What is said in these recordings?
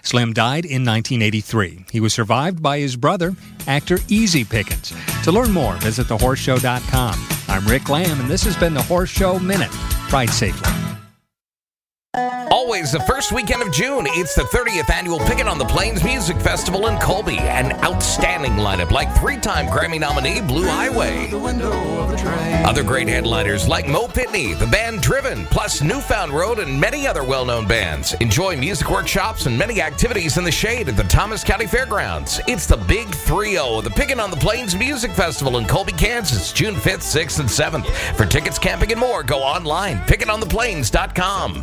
Slim died in 1983. He was survived by his brother, actor Easy Pickens. To learn more, visit thehorseshow.com. I'm Rick Lamb, and this has been the Horse Show Minute. Ride safely. Always the first weekend of June, it's the 30th annual Pickin' on the Plains Music Festival in Colby. An outstanding lineup like three-time Grammy nominee Blue Highway. Other great headliners like Mo Pitney, the band Driven, plus Newfound Road and many other well-known bands. Enjoy music workshops and many activities in the shade at the Thomas County Fairgrounds. It's the Big 3-0 of the Pickin' on the Plains Music Festival in Colby, Kansas, June 5th, 6th, and 7th. For tickets, camping, and more, go online, pickinontheplains.com.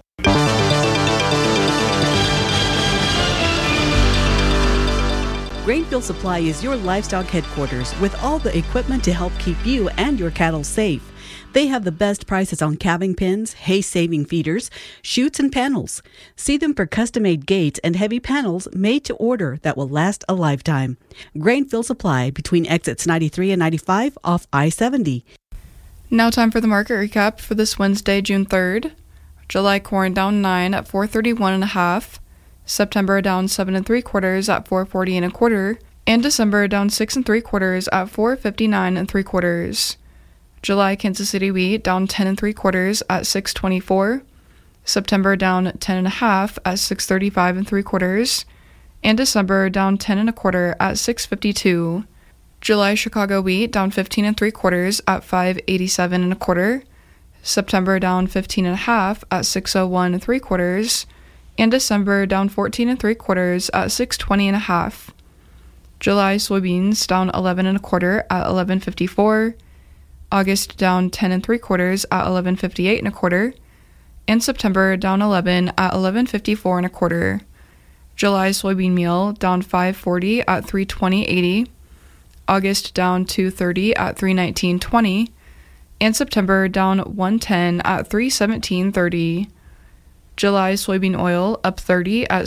Grainfield Supply is your livestock headquarters with all the equipment to help keep you and your cattle safe. They have the best prices on calving pens, hay-saving feeders, chutes, and panels. See them for custom-made gates and heavy panels made to order that will last a lifetime. Grainfield Supply between exits 93 and 95 off I-70. Now time for the market recap for this Wednesday, June 3rd. July corn down 9 at 431 1/2. September down 7 3/4 at 440 1/4, and December down 6 3/4 at 459 3/4. July Kansas City wheat down 10 3/4 at 624. September down 10 1/2 at 635 3/4, and December down 10 1/4 at 652. July Chicago wheat down 15 3/4 at 587 1/4. September down 15 1/2 at 601 3/4. And December down 14 3/4 at 620 1/2. July soybeans down 11 1/4 at 1154. August down 10 3/4 at 1158 1/4. And September down 11 at 1154 1/4. July soybean meal down 540 at 320.80. August down 230 at 319.20. And September down 110 at 317.30. July soybean oil up 30 at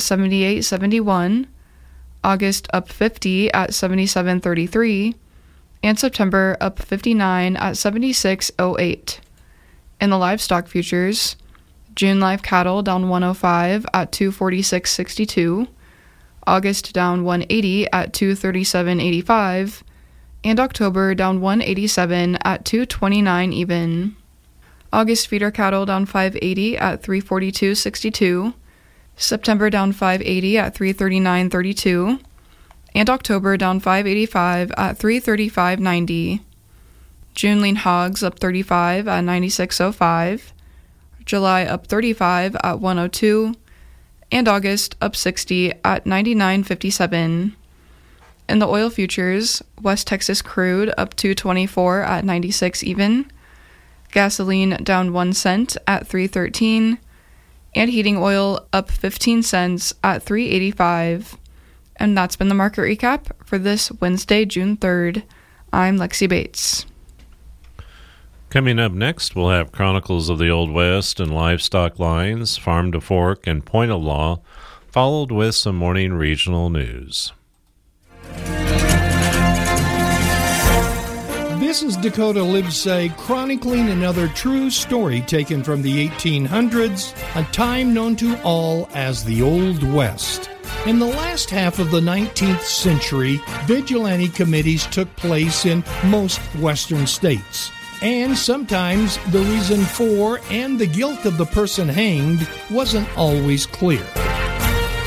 78.71, August up 50 at 77.33, and September up 59 at 76.08. In the livestock futures, June live cattle down 105 at 246.62, August down 180 at 237.85, and October down 187 at 229 even. August feeder cattle down 580 at 342.62, September down 580 at 339.32, and October down 585 at 335.90. June lean hogs up 35 at 96.05, July up 35 at 102, and August up 60 at 99.57. In the oil futures, West Texas crude up 224 at 96 even, gasoline down 1 cent at 3.13, and heating oil up 15 cents at 3.85. And that's been the market recap for this Wednesday, June 3rd. I'm Lexi Bates. Coming up next, we'll have Chronicles of the Old West and Livestock Lines, Farm to Fork, and Point of Law, followed with some morning regional news. This is Dakota Livesay chronicling another true story taken from the 1800s, a time known to all as the Old West. In the last half of the 19th century, vigilante committees took place in most western states. And sometimes the reason for and the guilt of the person hanged wasn't always clear.